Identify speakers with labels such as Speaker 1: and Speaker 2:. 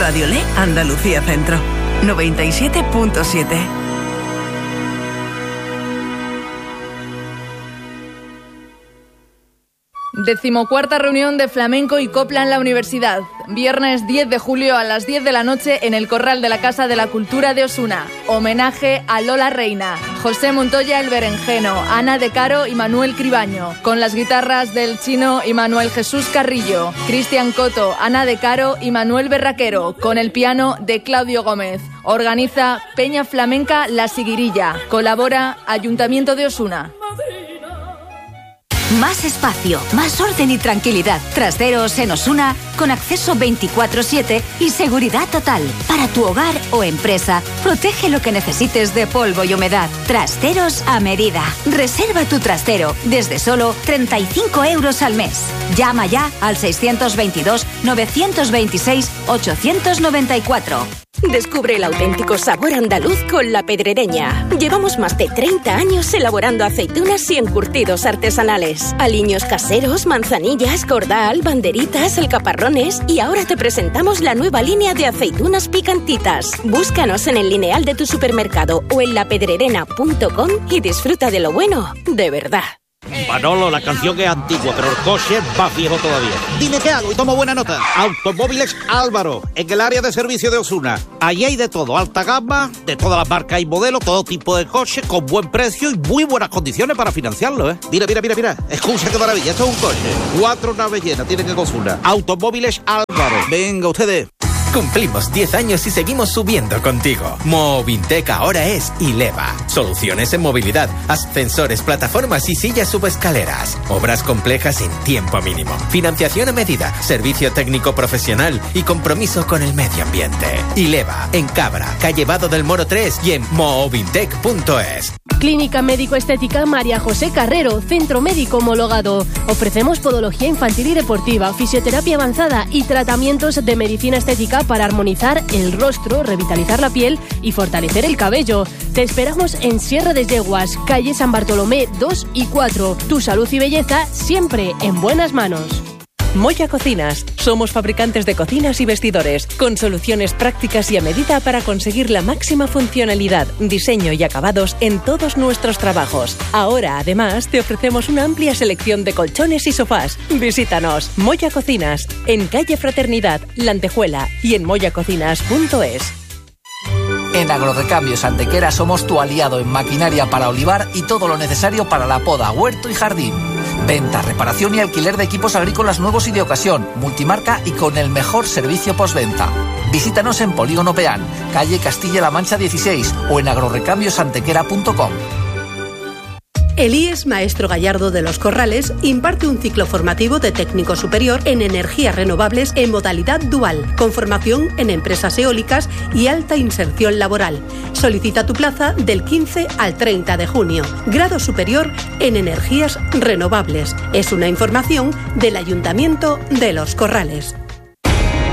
Speaker 1: Radio Le Andalucía Centro, 97.7.
Speaker 2: Decimocuarta reunión de flamenco y copla en la universidad. Viernes 10 de julio a las 10 de la noche en el Corral de la Casa de la Cultura de Osuna. Homenaje a Lola Reina, José Montoya el Berenjeno, Ana de Caro y Manuel Cribaño. Con las guitarras del Chino y Manuel Jesús Carrillo, Cristian Coto, Ana de Caro y Manuel Berraquero. Con el piano de Claudio Gómez. Organiza Peña Flamenca La Siguirilla. Colabora Ayuntamiento de Osuna.
Speaker 3: Más espacio, más orden y tranquilidad. Trasteros en Osuna con acceso 24/7 y seguridad total. Para tu hogar o empresa, protege lo que necesites de polvo y humedad. Trasteros a medida. Reserva tu trastero desde solo 35 € al mes. Llama ya al 622 926 894.
Speaker 4: Descubre el auténtico sabor andaluz con La Pedrereña. Llevamos más de 30 años elaborando aceitunas y encurtidos artesanales. Aliños caseros, manzanillas, cordal, banderitas, alcaparrones y ahora te presentamos la nueva línea de aceitunas picantitas. Búscanos en el lineal de tu supermercado o en lapedrerena.com y disfruta de lo bueno, de verdad.
Speaker 5: Manolo, la canción es antigua, pero el coche es más viejo todavía. Dime qué hago y tomo buena nota. Automóviles Álvaro, en el área de servicio de Osuna. Allí hay de todo, alta gama, de todas las marcas y modelos, todo tipo de coches, con buen precio y muy buenas condiciones para financiarlo, ¿eh? Mira. Escucha qué maravilla, esto es un coche. 4 naves llenas, tienen que Osuna. Automóviles Álvaro. Venga, ustedes.
Speaker 6: Cumplimos 10 años y seguimos subiendo contigo. Movintec ahora es Ileva. Soluciones en movilidad, ascensores, plataformas y sillas subescaleras. Obras complejas en tiempo mínimo. Financiación a medida, servicio técnico profesional y compromiso con el medio ambiente. Ileva, en Cabra, calle Vado del Moro 3 y en movintec.es.
Speaker 7: Clínica Médico Estética María José Carrero, centro médico homologado. Ofrecemos podología infantil y deportiva, fisioterapia avanzada y tratamientos de medicina estética para armonizar el rostro, revitalizar la piel y fortalecer el cabello. Te esperamos en Sierra de Yeguas, calle San Bartolomé 2 y 4. Tu salud y belleza siempre en buenas manos.
Speaker 8: Moya Cocinas. Somos fabricantes de cocinas y vestidores, con soluciones prácticas y a medida para conseguir la máxima funcionalidad, diseño y acabados en todos nuestros trabajos. Ahora, además, te ofrecemos una amplia selección de colchones y sofás. Visítanos. Moya Cocinas, en calle Fraternidad, La Antejuela y en moyacocinas.es.
Speaker 9: En Agrorecambios Antequera somos tu aliado en maquinaria para olivar y todo lo necesario para la poda, huerto y jardín. Venta, reparación y alquiler de equipos agrícolas nuevos y de ocasión, multimarca y con el mejor servicio postventa. Visítanos en Polígono Peán, calle Castilla-La Mancha 16 o en agrorrecambiosantequera.com.
Speaker 10: El IES Maestro Gallardo de Los Corrales imparte un ciclo formativo de técnico superior en energías renovables en modalidad dual, con formación en empresas eólicas y alta inserción laboral. Solicita tu plaza del 15 al 30 de junio. Grado superior en energías renovables. Es una información del Ayuntamiento de Los Corrales.